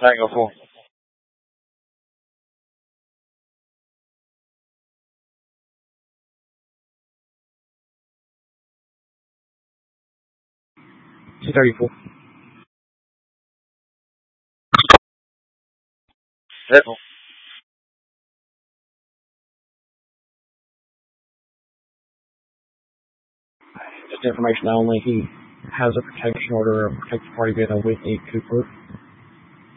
Tango 4. C-34. Vehicle. Just information only, he has a protection order of protected party vehicle with a Cooper.